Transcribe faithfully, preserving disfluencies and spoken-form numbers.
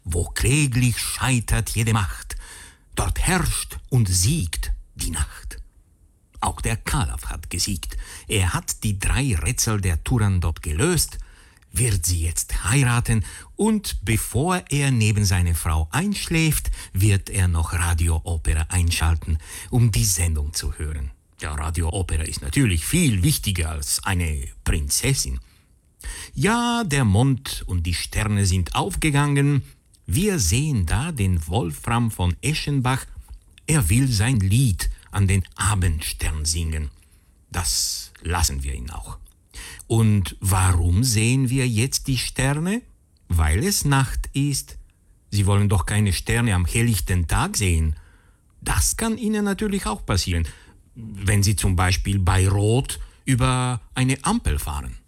wo kläglich scheitert jede Macht, dort herrscht und siegt die Nacht. Auch der Kalaf hat gesiegt. Er hat die drei Rätsel der Turandot gelöst, wird sie jetzt heiraten und bevor er neben seine Frau einschläft, wird er noch Radio-Opera einschalten, um die Sendung zu hören. Ja, Radio-Opera ist natürlich viel wichtiger als eine Prinzessin. Ja, der Mond und die Sterne sind aufgegangen. Wir sehen da den Wolfram von Eschenbach. Er will sein Lied an den Abendstern singen. Das lassen wir ihn auch. Und warum sehen wir jetzt die Sterne? Weil es Nacht ist. Sie wollen doch keine Sterne am helllichten Tag sehen. Das kann Ihnen natürlich auch passieren, wenn Sie zum Beispiel bei Rot über eine Ampel fahren.